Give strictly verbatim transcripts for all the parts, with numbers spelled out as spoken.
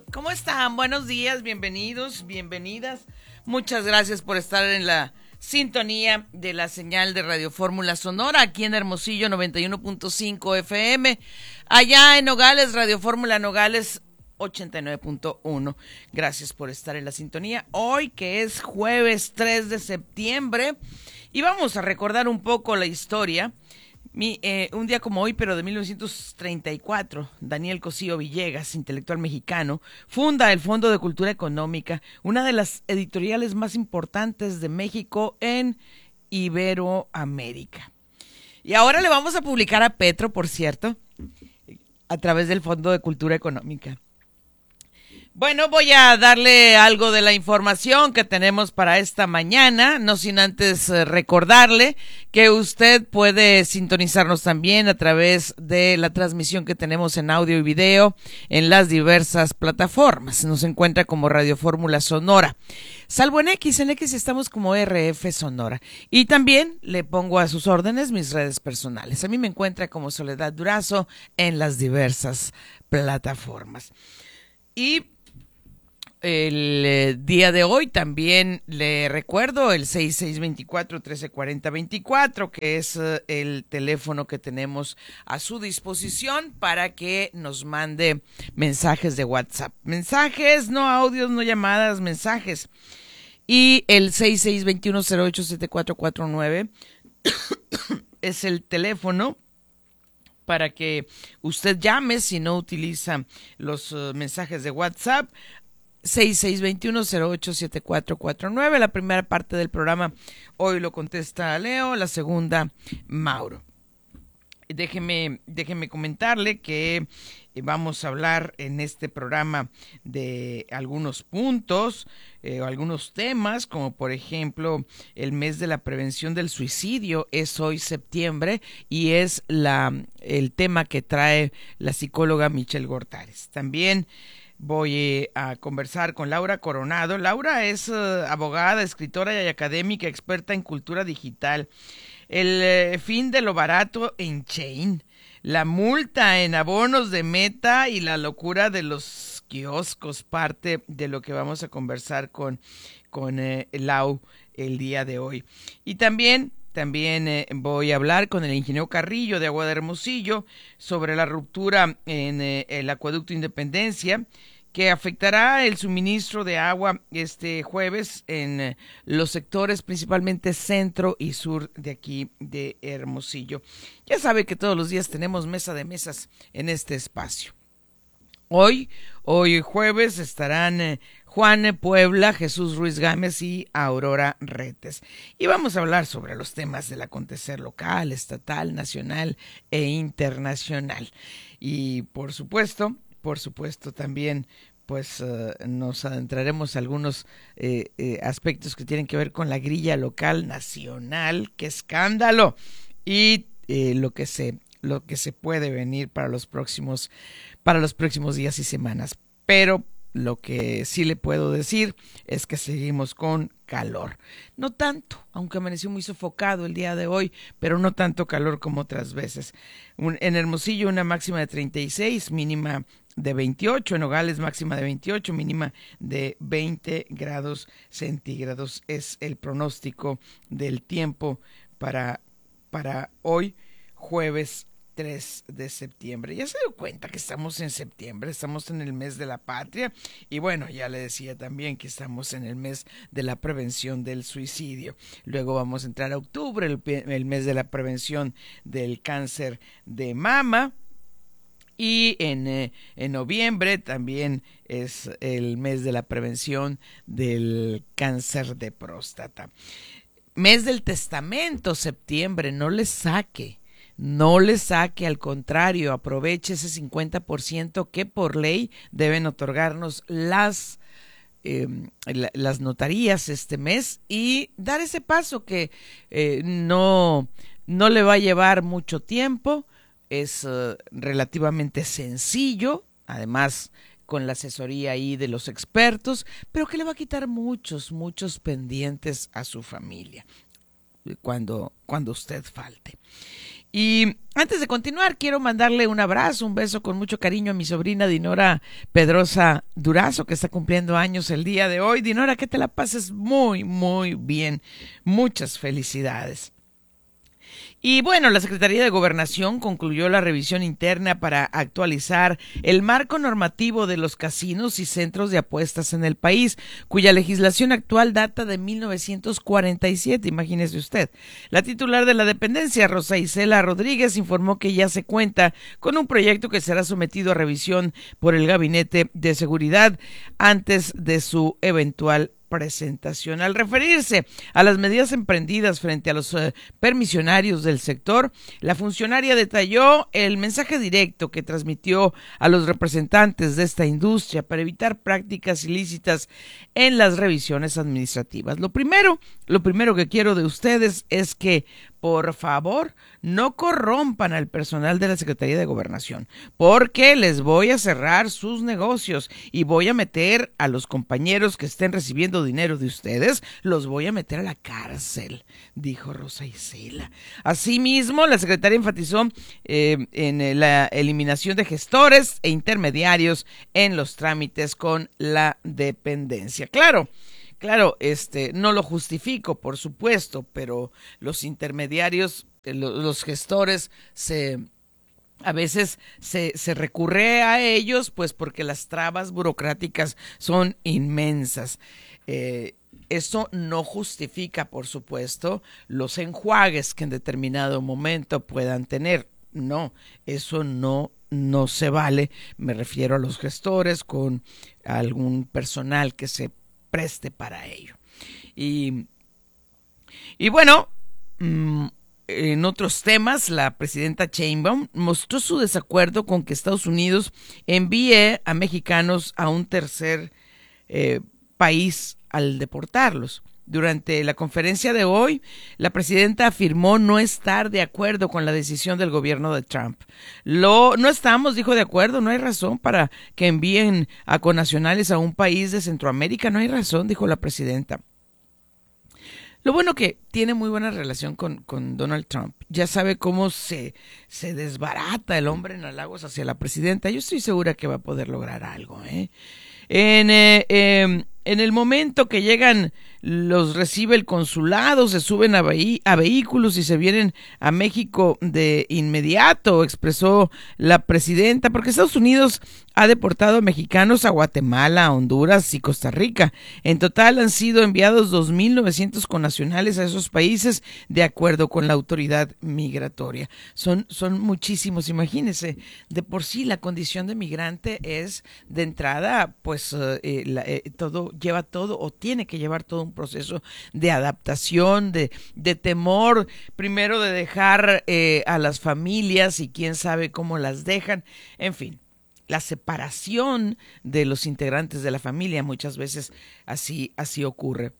¿Cómo están? Buenos días, bienvenidos, bienvenidas. Muchas gracias por estar en la sintonía de la señal de Radio Fórmula Sonora, aquí en Hermosillo noventa y uno punto cinco F M, allá en Nogales, Radio Fórmula Nogales ochenta y nueve punto uno. Gracias por estar en la sintonía. Hoy que es jueves tres de septiembre y vamos a recordar un poco la historia. Mi, eh, un día como hoy, pero de mil novecientos treinta y cuatro, Daniel Cosío Villegas, intelectual mexicano, funda el Fondo de Cultura Económica, una de las editoriales más importantes de México en Iberoamérica. Y ahora le vamos a publicar a Petro, por cierto, a través del Fondo de Cultura Económica. Bueno, voy a darle algo de la información que tenemos para esta mañana, no sin antes recordarle que usted puede sintonizarnos también a través de la transmisión que tenemos en audio y video en las diversas plataformas. Nos encuentra como Radio Fórmula Sonora. Salvo en X, en X estamos como R F Sonora. Y también le pongo a sus órdenes mis redes personales. A mí me encuentra como Soledad Durazo en las diversas plataformas. Y el eh, día de hoy también le recuerdo el seis seis dos cuatro, uno tres cuatro cero veinticuatro, que es eh, el teléfono que tenemos a su disposición para que nos mande mensajes de WhatsApp. Mensajes, no audios, no llamadas, mensajes. Y el seis seis dos uno cero ocho siete cuatro cuatro nueve es el teléfono para que usted llame si no utiliza los uh, mensajes de WhatsApp. seis seis dos uno cero ocho siete cuatro cuatro nueve. La primera parte del programa hoy lo contesta Leo, la segunda Mauro. Déjeme, déjeme comentarle que vamos a hablar en este programa de algunos puntos eh, o algunos temas, como por ejemplo el mes de la prevención del suicidio. Es hoy septiembre y es la, el tema que trae la psicóloga Michelle Gortárez. También voy a conversar con Laura Coronado. Laura es uh, abogada, escritora y académica experta en cultura digital. El eh, fin de lo barato en Chain, la multa en abonos de Meta y la locura de los kioscos, parte de lo que vamos a conversar con, con eh, Lau el día de hoy. Y también... También eh, voy a hablar con el ingeniero Carrillo de Agua de Hermosillo sobre la ruptura en eh, el acueducto Independencia, que afectará el suministro de agua este jueves en eh, los sectores principalmente centro y sur de aquí de Hermosillo. Ya sabe que todos los días tenemos mesa de mesas en este espacio. Hoy, hoy jueves estarán eh, Juan Puebla, Jesús Ruiz Gámez y Aurora Retes. Y vamos a hablar sobre los temas del acontecer local, estatal, nacional e internacional. Y por supuesto, por supuesto también pues uh, nos adentraremos a algunos eh, eh, aspectos que tienen que ver con la grilla local nacional. ¡Qué escándalo! Y eh, lo que se lo que se puede venir para los próximos para los próximos días y semanas. Pero lo que sí le puedo decir es que seguimos con calor. No tanto, aunque amaneció muy sofocado el día de hoy, pero no tanto calor como otras veces. Un, en Hermosillo una máxima de treinta y seis, mínima de veintiocho, en Nogales máxima de veintiocho, mínima de veinte grados centígrados. Es el pronóstico del tiempo para, para hoy, jueves tres de septiembre. Ya se dio cuenta que estamos en septiembre, estamos en el mes de la patria y bueno, ya le decía también que estamos en el mes de la prevención del suicidio. Luego vamos a entrar a octubre, el, el mes de la prevención del cáncer de mama. Y en, eh, en noviembre también es el mes de la prevención del cáncer de próstata. Mes del testamento, septiembre, no le saque. No le saque, al contrario, aproveche ese cincuenta por ciento que por ley deben otorgarnos las, eh, la, las notarías este mes y dar ese paso que eh, no, no le va a llevar mucho tiempo, es uh, relativamente sencillo, además con la asesoría ahí de los expertos, pero que le va a quitar muchos, muchos pendientes a su familia cuando, cuando usted falte. Y antes de continuar, quiero mandarle un abrazo, un beso con mucho cariño a mi sobrina Dinora Pedrosa Durazo, que está cumpliendo años el día de hoy. Dinora, que te la pases muy, muy bien. Muchas felicidades. Y bueno, la Secretaría de Gobernación concluyó la revisión interna para actualizar el marco normativo de los casinos y centros de apuestas en el país, cuya legislación actual data de mil novecientos cuarenta y siete, imagínese usted. La titular de la dependencia, Rosa Isela Rodríguez, informó que ya se cuenta con un proyecto que será sometido a revisión por el Gabinete de Seguridad antes de su eventual presentación. Al referirse a las medidas emprendidas frente a los uh, permisionarios del sector, la funcionaria detalló el mensaje directo que transmitió a los representantes de esta industria para evitar prácticas ilícitas en las revisiones administrativas. Lo primero, lo primero que quiero de ustedes es que por favor, no corrompan al personal de la Secretaría de Gobernación, porque les voy a cerrar sus negocios y voy a meter a los compañeros que estén recibiendo dinero de ustedes, los voy a meter a la cárcel, dijo Rosa Isela. Asimismo, la secretaria enfatizó eh, en la eliminación de gestores e intermediarios en los trámites con la dependencia. Claro. Claro, este, no lo justifico, por supuesto, pero los intermediarios, los gestores, se, a veces se, se recurre a ellos, pues porque las trabas burocráticas son inmensas. Eh, Eso no justifica, por supuesto, los enjuagues que en determinado momento puedan tener. No, eso no no se vale. Me refiero a los gestores con algún personal que se preste para ello. Y, y bueno, mmm, en otros temas, la presidenta Sheinbaum mostró su desacuerdo con que Estados Unidos envíe a mexicanos a un tercer eh, país al deportarlos. Durante la conferencia de hoy, la presidenta afirmó no estar de acuerdo con la decisión del gobierno de Trump. Lo, no estamos, dijo, de acuerdo, no hay razón para que envíen a connacionales a un país de Centroamérica, no hay razón, dijo la presidenta. Lo bueno que tiene muy buena relación con, con Donald Trump. Ya sabe cómo se, se desbarata el hombre en halagos hacia la presidenta. Yo estoy segura que va a poder lograr algo, ¿eh? En, eh, eh, en el momento que llegan, los recibe el consulado, se suben a, vehi- a vehículos y se vienen a México de inmediato, expresó la presidenta, porque Estados Unidos ha deportado mexicanos a Guatemala, a Honduras y Costa Rica. En total han sido enviados dos mil novecientos connacionales a esos países de acuerdo con la autoridad migratoria. Son, son muchísimos, imagínense. De por sí la condición de migrante es de entrada, pues eh, la, eh, todo lleva todo o tiene que llevar todo un proceso de adaptación, de, de temor, primero de dejar eh, a las familias y quién sabe cómo las dejan, en fin. La separación de los integrantes de la familia muchas veces así, así ocurre.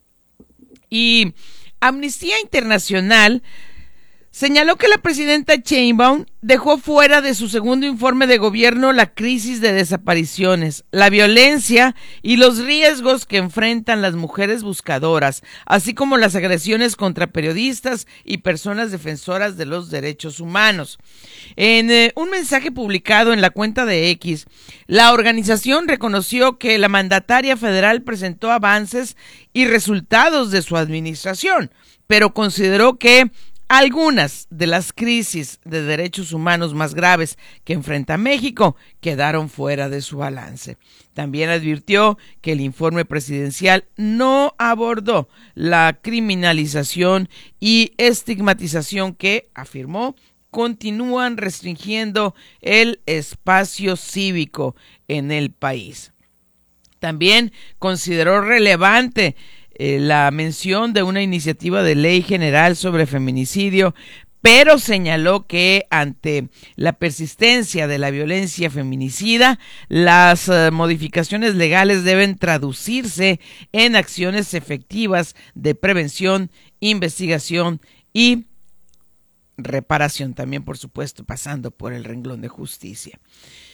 Y Amnistía Internacional señaló que la presidenta Sheinbaum dejó fuera de su segundo informe de gobierno la crisis de desapariciones, la violencia y los riesgos que enfrentan las mujeres buscadoras, así como las agresiones contra periodistas y personas defensoras de los derechos humanos. En eh, un mensaje publicado en la cuenta de X, la organización reconoció que la mandataria federal presentó avances y resultados de su administración, pero consideró que algunas de las crisis de derechos humanos más graves que enfrenta México quedaron fuera de su balance. También advirtió que el informe presidencial no abordó la criminalización y estigmatización que, afirmó, continúan restringiendo el espacio cívico en el país. También consideró relevante la mención de una iniciativa de ley general sobre feminicidio, pero señaló que ante la persistencia de la violencia feminicida, las uh, modificaciones legales deben traducirse en acciones efectivas de prevención, investigación y reparación, también por supuesto pasando por el renglón de justicia.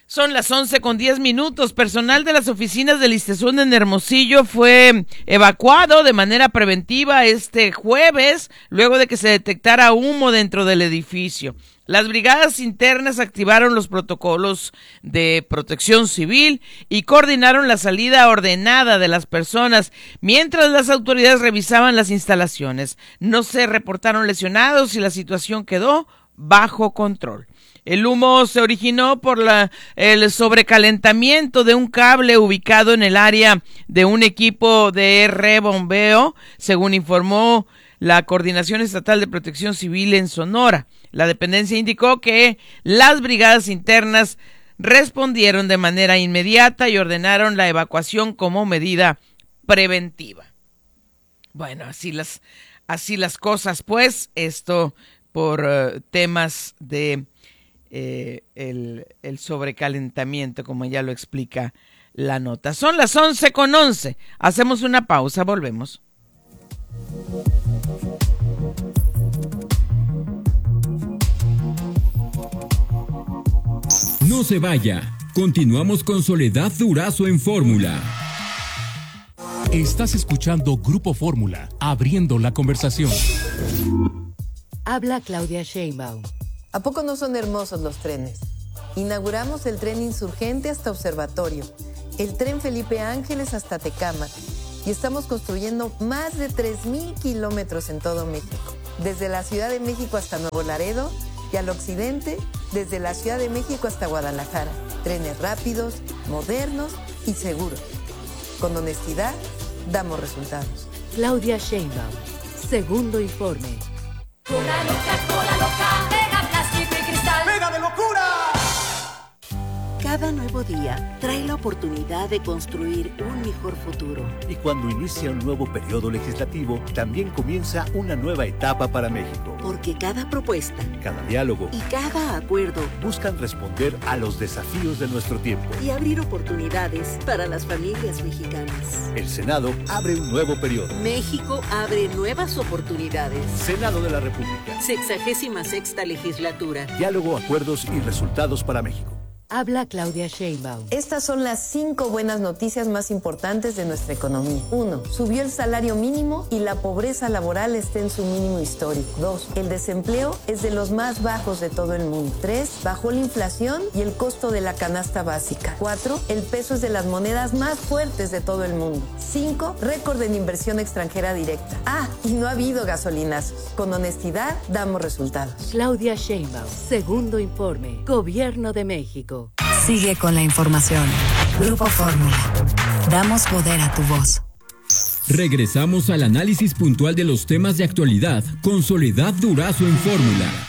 Son las once con diez minutos. Personal de las oficinas del ISTESUN en Hermosillo fue evacuado de manera preventiva este jueves, luego de que se detectara humo dentro del edificio. Las brigadas internas activaron los protocolos de protección civil y coordinaron la salida ordenada de las personas, mientras las autoridades revisaban las instalaciones. No se reportaron lesionados y la situación quedó bajo control. El humo se originó por la, el sobrecalentamiento de un cable ubicado en el área de un equipo de rebombeo, según informó la Coordinación Estatal de Protección Civil en Sonora. La dependencia indicó que las brigadas internas respondieron de manera inmediata y ordenaron la evacuación como medida preventiva. Bueno, así las, así las cosas, pues, esto por uh, temas de eh, el, el sobrecalentamiento, como ya lo explica la nota. Son las once con once. Hacemos una pausa, volvemos. No se vaya. Continuamos con Soledad Durazo en Fórmula. Estás escuchando Grupo Fórmula, abriendo la conversación. Habla Claudia Sheinbaum. ¿A poco no son hermosos los trenes? Inauguramos el tren Insurgente hasta Observatorio, el tren Felipe Ángeles hasta Tecámac y estamos construyendo más de tres mil kilómetros en todo México. Desde la Ciudad de México hasta Nuevo Laredo y al occidente, desde la Ciudad de México hasta Guadalajara. Trenes rápidos, modernos y seguros. Con honestidad, damos resultados. Claudia Sheinbaum, segundo informe. Cola loca, cola loca, pega plástico y cristal. ¡Pega de locura! Cada nuevo día trae la oportunidad de construir un mejor futuro. Y cuando inicia un nuevo periodo legislativo, también comienza una nueva etapa para México. Porque cada propuesta, cada diálogo y cada acuerdo buscan responder a los desafíos de nuestro tiempo y abrir oportunidades para las familias mexicanas. El Senado abre un nuevo periodo. México abre nuevas oportunidades. Senado de la República. Sexagésima sexta legislatura. Diálogo, acuerdos y resultados para México. Habla Claudia Sheinbaum. Estas son las cinco buenas noticias más importantes de nuestra economía. Uno, subió el salario mínimo y la pobreza laboral está en su mínimo histórico. Dos, el desempleo es de los más bajos de todo el mundo. Tres, bajó la inflación y el costo de la canasta básica. Cuatro, el peso es de las monedas más fuertes de todo el mundo. Cinco, récord en inversión extranjera directa. Ah, y no ha habido gasolinazos. Con honestidad, damos resultados. Claudia Sheinbaum, segundo informe. Gobierno de México. Sigue con la información. Grupo Fórmula. Damos poder a tu voz. Regresamos al análisis puntual de los temas de actualidad con Soledad Durazo en Fórmula.